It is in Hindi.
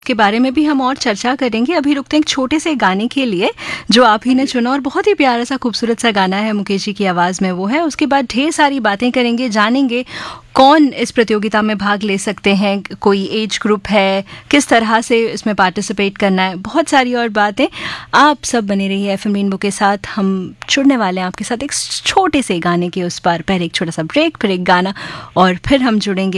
के बारे में भी हम और चर्चा करेंगे। अभी रुकते हैं एक छोटे से गाने के लिए जो आप ही ने चुना और बहुत ही प्यारा सा खूबसूरत सा गाना है, मुकेश जी की आवाज़ में वो है। उसके बाद ढेर सारी बातें करेंगे, जानेंगे कौन इस प्रतियोगिता में भाग ले सकते हैं, कोई एज ग्रुप है, किस तरह से इसमें पार्टिसिपेट करना है, बहुत सारी और बातें। आप सब बने रहिए एफएम रेनबो के साथ। हम जुड़ने वाले हैं आपके साथ एक छोटे से गाने के उस पार। पहले एक छोटा सा ब्रेक, फिर एक गाना और फिर हम जुड़ेंगे।